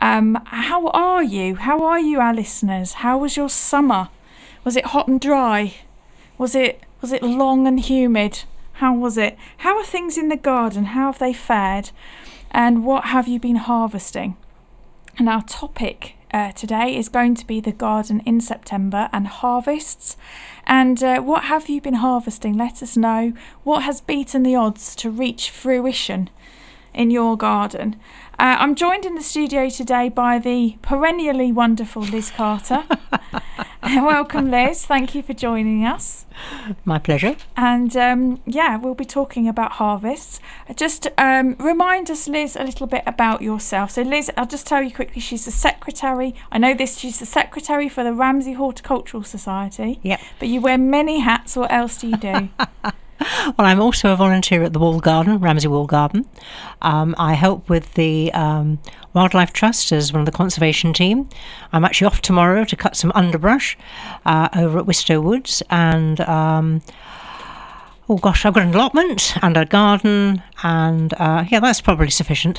How are you? How are you, our listeners? How was your summer? Was it hot and dry? Was it long and humid? How was it? How are things in the garden? How have they fared? And what have you been harvesting? And our topic today is going to be the garden in September and harvests. And what have you been harvesting? Let us know. What has beaten the odds to reach fruition in your garden? I'm joined in the studio today by the perennially wonderful Liz Carter. Welcome, Liz. Thank you for joining us. My pleasure. And we'll be talking about harvests. Just remind us, Liz, a little bit about yourself. So, Liz, I'll just tell you quickly, she's the secretary. I know this, she's the secretary for the Ramsey Horticultural Society. Yep. But you wear many hats. What else do you do? Well, I'm also a volunteer at the Wall Garden, Ramsey Wall Garden. I help with the Wildlife Trust as one of the conservation team. I'm actually off tomorrow to cut some underbrush over at Wistow Woods. And, I've got an allotment and a garden. And, that's probably sufficient.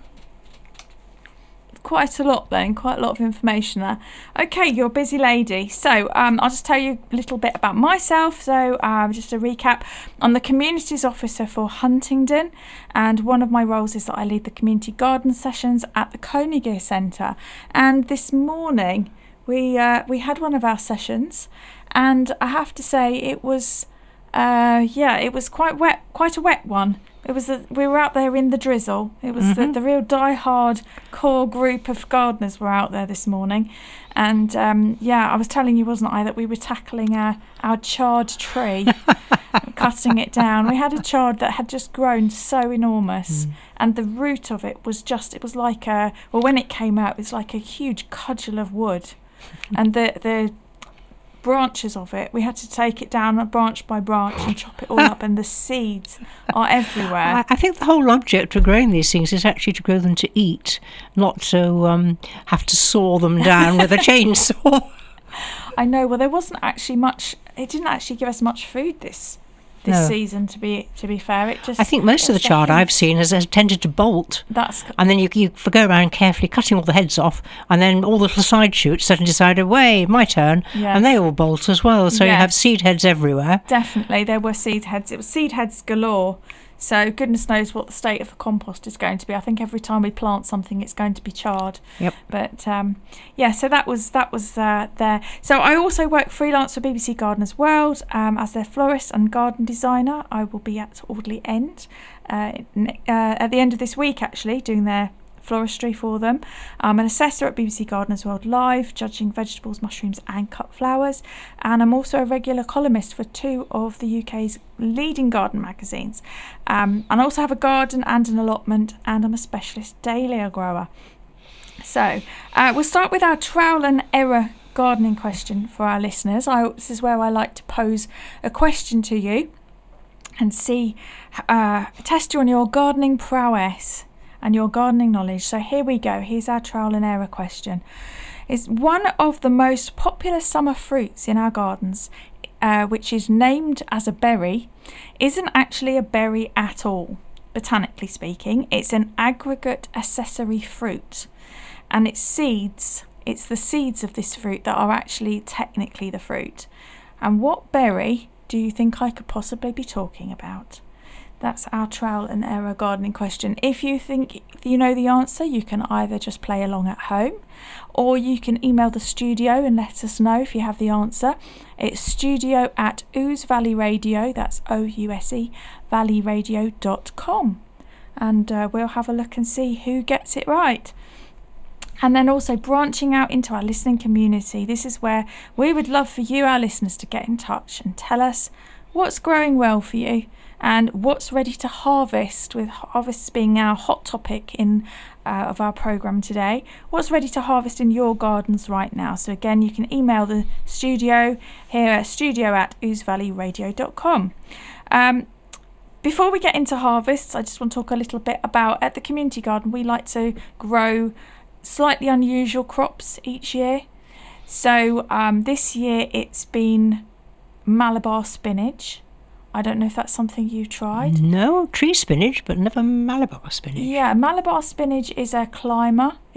Quite a lot then, quite a lot of information there. Okay, you're a busy lady. So I'll just tell you a little bit about myself. So just a recap, I'm the Communities Officer for Huntingdon, and one of my roles is that I lead the community garden sessions at the Koeniger Centre. And this morning we had one of our sessions, and I have to say it was quite a wet one. We were out there in the drizzle. It was the real die-hard core group of gardeners were out there this morning. And I was telling you, wasn't I, that we were tackling our charred tree, cutting it down. We had a chard that had just grown so enormous, and the root of it was like when it came out, it was like a huge cudgel of wood. And the branches of it, we had to take it down branch by branch and chop it all up, and the seeds are everywhere. I think the whole object of growing these things is actually to grow them to eat, not to have to saw them down with a chainsaw. I know. Well, there wasn't actually much. It didn't actually give us much food this season. To be fair, I think most of the chard I've seen has tended to bolt. And then you go around carefully cutting all the heads off, and then all the little side shoots suddenly decide, "Way, my turn," and they all bolt as well. So you have seed heads everywhere. Definitely, there were seed heads. It was seed heads galore. So goodness knows what the state of the compost is going to be. I think every time we plant something, it's going to be charred. Yep. But so that was there. So I also work freelance for BBC Gardeners World as their florist and garden designer. I will be at Audley End at the end of this week, actually, doing their floristry for them. I'm an assessor at BBC Gardeners World Live, judging vegetables, mushrooms and cut flowers, and I'm also a regular columnist for 2 of the UK's leading garden magazines. And I also have a garden and an allotment, and I'm a specialist dahlia grower. So we'll start with our trial and error gardening question for our listeners. This is where I like to pose a question to you and test you on your gardening prowess and your gardening knowledge. So here we go. Here's our trial and error question. Is one of the most popular summer fruits in our gardens, which is named as a berry, isn't actually a berry at all, botanically speaking. It's an aggregate accessory fruit, and it's the seeds of this fruit that are actually technically the fruit. And what berry do you think I could possibly be talking about? That's our trial and error gardening question. If you think you know the answer, you can either just play along at home, or you can email the studio and let us know if you have the answer. It's studio@Ouse Valley Radio, that's OUSE, valleyradio.com. And we'll have a look and see who gets it right. And then also branching out into our listening community. This is where we would love for you, our listeners, to get in touch and tell us what's growing well for you and what's ready to harvest, with harvests being our hot topic of our programme today. What's ready to harvest in your gardens right now? So again, you can email the studio here at studio@ousevalleyradio.com. Before we get into harvests, I just want to talk a little bit about, at the community garden, we like to grow slightly unusual crops each year. So this year it's been Malabar spinach. I don't know if that's something you tried. No, tree spinach, but never Malabar spinach. Yeah, Malabar spinach is a climber.